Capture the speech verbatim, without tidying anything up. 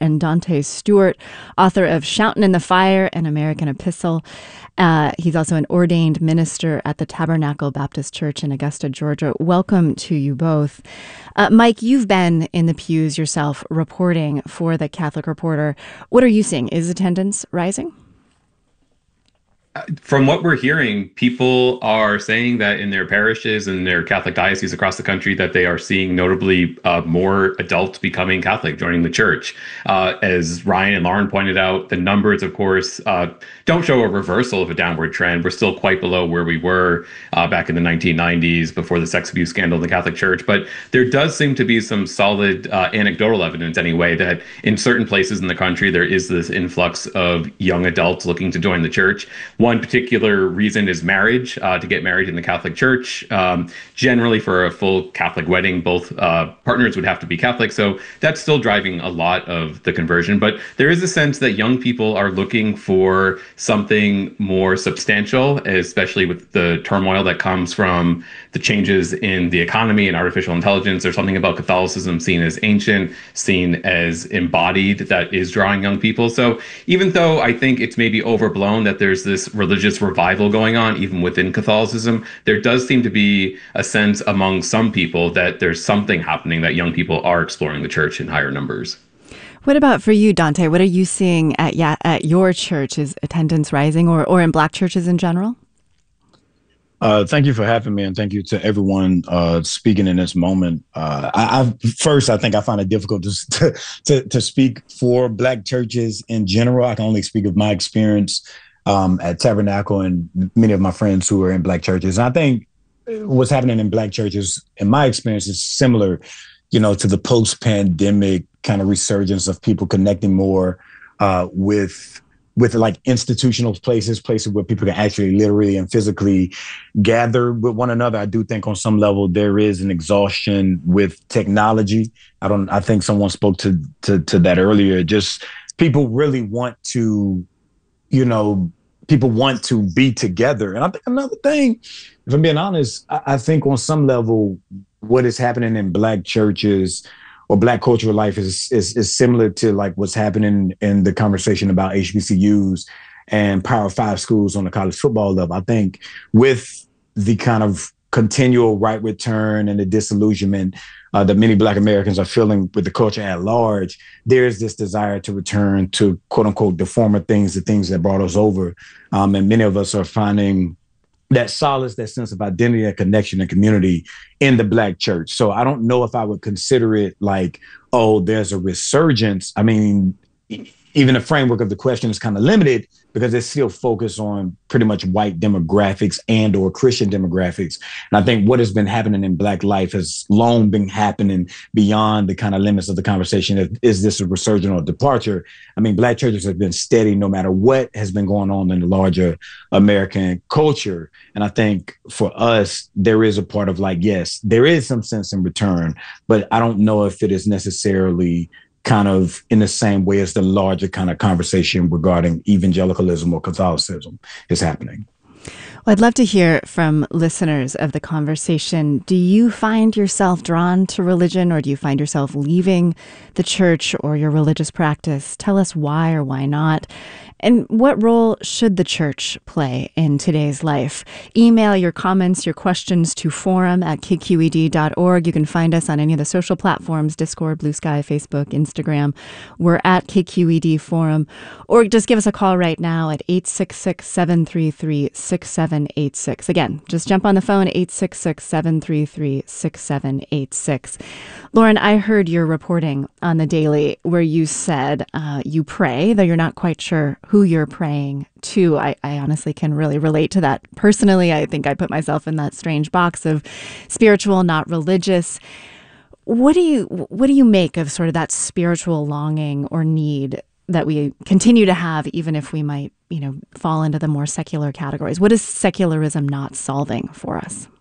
and Dante Stewart, author of Shoutin' in the Fire, an American Epistle. Uh, he's also an ordained minister at the Tabernacle Baptist Church in Augusta, Georgia. Welcome to you both. Uh, Mike, you've been in the pews yourself reporting for the Catholic Reporter. What are you seeing? Is attendance rising? From what we're hearing, people are saying that in their parishes and their Catholic dioceses across the country that they are seeing notably uh, more adults becoming Catholic, joining the church. Uh, as Ryan and Lauren pointed out, the numbers, of course, uh, don't show a reversal of a downward trend. We're still quite below where we were uh, back in the nineteen nineties before the sex abuse scandal in the Catholic Church. But there does seem to be some solid uh, anecdotal evidence anyway that in certain places in the country, there is this influx of young adults looking to join the church. One particular reason is marriage, uh, to get married in the Catholic Church. Um, generally, for a full Catholic wedding, both uh, partners would have to be Catholic. So that's still driving a lot of the conversion. But there is a sense that young people are looking for something more substantial, especially with the turmoil that comes from the changes in the economy and artificial intelligence. There's something about Catholicism seen as ancient, seen as embodied, that is drawing young people. So even though I think it's maybe overblown that there's this religious revival going on, even within Catholicism, there does seem to be a sense among some people that there's something happening, that young people are exploring the church in higher numbers. What about for you, Dante? What are you seeing at yeah, at your church? Is attendance rising, or, or in Black churches in general? Uh, thank you for having me, and thank you to everyone uh, speaking in this moment. Uh, I, I first, I think I find it difficult to, to to speak for Black churches in general. I can only speak of my experience um, at Tabernacle and many of my friends who are in Black churches. And I think what's happening in Black churches, in my experience, is similar, you know, to the post-pandemic kind of resurgence of people connecting more uh, with. with like institutional places, places where people can actually literally and physically gather with one another. I do think on some level there is an exhaustion with technology. I don't, I think someone spoke to, to, to that earlier. Just people really want to, you know, people want to be together. And I think another thing, if I'm being honest, I, I think on some level, what is happening in Black churches or Black cultural life is, is is similar to like what's happening in the conversation about H B C Us and Power Five schools on the college football level. I think with the kind of continual right return and the disillusionment uh, that many Black Americans are feeling with the culture at large, there is this desire to return to quote unquote the former things, the things that brought us over. Um, and many of us are finding that solace, that sense of identity and connection and community in the Black church. So I don't know if I would consider it like, oh, there's a resurgence. I mean, even the framework of the question is kind of limited because it's still focused on pretty much white demographics and or Christian demographics. And I think what has been happening in Black life has long been happening beyond the kind of limits of the conversation. Is this a resurgence or departure? I mean, Black churches have been steady no matter what has been going on in the larger American culture. And I think for us, there is a part of like, yes, there is some sense in return, but I don't know if it is necessarily kind of in the same way as the larger kind of conversation regarding evangelicalism or Catholicism is happening. Well, I'd love to hear from listeners of the conversation. Do you find yourself drawn to religion, or do you find yourself leaving the church or your religious practice? Tell us why or why not. And what role should the church play in today's life? Email your comments, your questions to forum at k q e d dot org. You can find us on any of the social platforms, Discord, Blue Sky, Facebook, Instagram. We're at K Q E D Forum. Or just give us a call right now at eight six six, seven three three, six seven eight six. Again, just jump on the phone, eight six six, seven three three, six seven eight six. Lauren, I heard your reporting on the Daily where you said uh, you pray, though you're not quite sure who you're praying to. I, I honestly can really relate to that. Personally, I think I put myself in that strange box of spiritual, not religious. What do you what do you make of sort of that spiritual longing or need that we continue to have, even if we might, you know, fall into the more secular categories? What is secularism not solving for us?